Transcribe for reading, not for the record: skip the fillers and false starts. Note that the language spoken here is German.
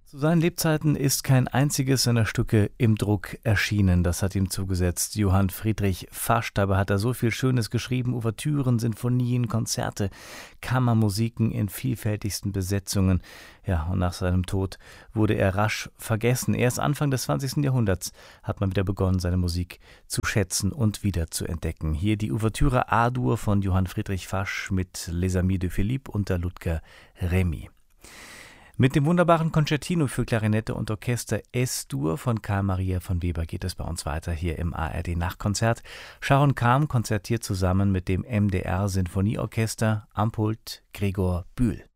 Zu seinen Lebzeiten ist kein einziges seiner Stücke im Druck erschienen. Das hat ihm zugesetzt Johann Friedrich Fasch. Dabei hat er so viel Schönes geschrieben: Ouvertüren, Sinfonien, Konzerte, Kammermusiken in vielfältigsten Besetzungen. Ja, und nach seinem Tod wurde er rasch vergessen. Erst Anfang des 20. Jahrhunderts hat man wieder begonnen, seine Musik zu schätzen und wieder zu entdecken. Hier die Ouvertüre A-Dur von Johann Friedrich Fasch mit Les Amis de Philippe unter Ludger Remy. Mit dem wunderbaren Concertino für Klarinette und Orchester S-Dur von Carl Maria von Weber geht es bei uns weiter hier im ARD-Nachtkonzert. Sharon Kam konzertiert zusammen mit dem MDR Sinfonieorchester, am Pult Gregor Bühl.